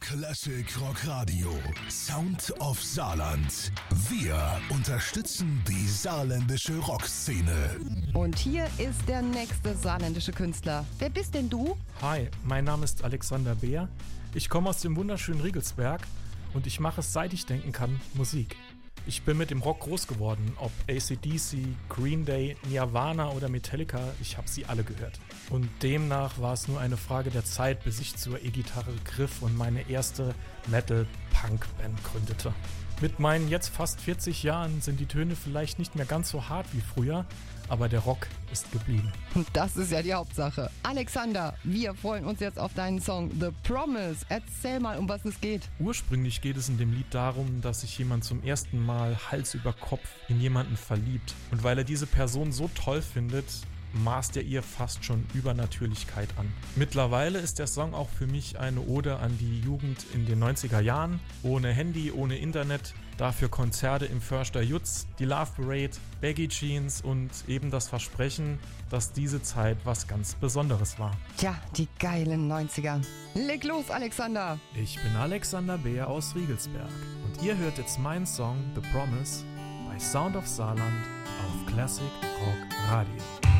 Classic Rock Radio. Sound of Saarland. Wir unterstützen die saarländische Rockszene. Und hier ist der nächste saarländische Künstler. Wer bist denn du? Hi, mein Name ist Alexander Beer. Ich komme aus dem wunderschönen Riegelsberg und ich mache, seit ich denken kann, Musik. Ich bin mit dem Rock groß geworden, ob AC/DC, Green Day, Nirvana oder Metallica, ich habe sie alle gehört. Und demnach war es nur eine Frage der Zeit, bis ich zur E-Gitarre griff und meine erste Metal-Punk-Band gründete. Mit meinen jetzt fast 40 Jahren sind die Töne vielleicht nicht mehr ganz so hart wie früher, aber der Rock ist geblieben. Und das ist ja die Hauptsache. Alexander, wir freuen uns jetzt auf deinen Song The Promise. Erzähl mal, um was es geht. Ursprünglich geht es in dem Lied darum, dass sich jemand zum ersten Mal Hals über Kopf in jemanden verliebt. Und weil er diese Person so toll findet, maßt er ihr fast schon Übernatürlichkeit an. Mittlerweile ist der Song auch für mich eine Ode an die Jugend in den 90er Jahren. Ohne Handy, ohne Internet, dafür Konzerte im Förster Jutz, die Love Parade, Baggy Jeans und eben das Versprechen, dass diese Zeit was ganz Besonderes war. Tja, die geilen 90er. Leg los, Alexander! Ich bin Alexander Beer aus Riegelsberg und ihr hört jetzt meinen Song The Promise bei Sound of Saarland auf Classic Rock Radio.